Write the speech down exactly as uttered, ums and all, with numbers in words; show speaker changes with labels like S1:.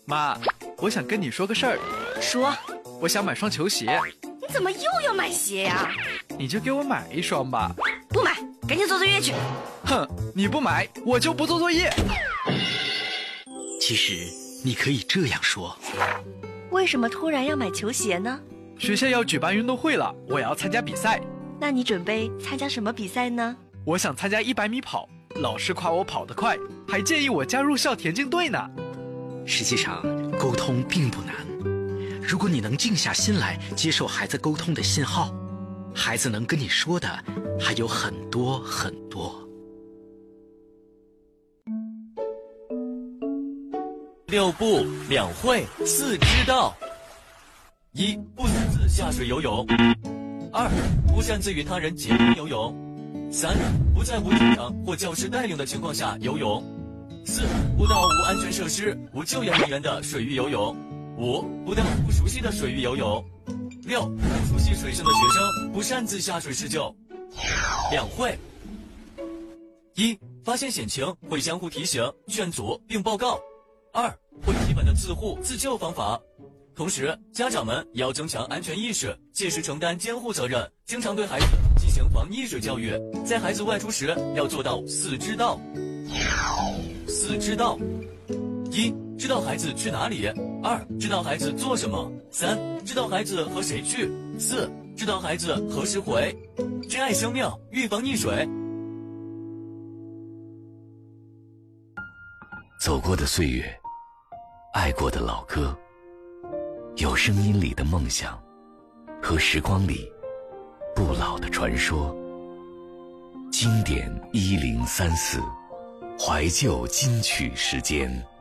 S1: 妈，我想跟你说个事儿。
S2: 说。
S1: 我想买双球鞋。
S2: 你怎么又要买鞋呀？
S1: 你就给我买一双吧。
S2: 不买，赶紧做作业去。
S1: 哼，你不买，我就不做作业。
S3: 其实你可以这样说。
S2: 为什么突然要买球鞋呢？
S1: 学校要举办运动会了，我要参加比赛。
S2: 那你准备参加什么比赛呢？
S1: 我想参加一百米跑，老师夸我跑得快，还建议我加入校田径队呢。
S3: 实际上，沟通并不难。如果你能静下心来接受孩子沟通的信号，孩子能跟你说的还有很多很多。
S4: 六不两会四知道：一、不擅自下水游泳；二、不擅自与他人结伴游泳；三、不在无警长或教师带领的情况下游泳；四、不到无安全设施、无救援人员的水域游泳；五、不到不熟悉的水域游泳；六、不熟悉水性的学生不擅自下水施救。两会：一、发现险情会相互提醒、劝阻并报告；二、会基本的自护自救方法。同时，家长们也要增强安全意识，切实承担监护责任，经常对孩子进行防溺水教育。在孩子外出时，要做到四知道。四知道：一、知道孩子去哪里；二、知道孩子做什么；三、知道孩子和谁去；四、知道孩子何时回。珍爱生命，预防溺水。
S5: 走过的岁月，爱过的老歌，有声音里的梦想，和时光里不老的传说。经典一零三四，怀旧金曲时间。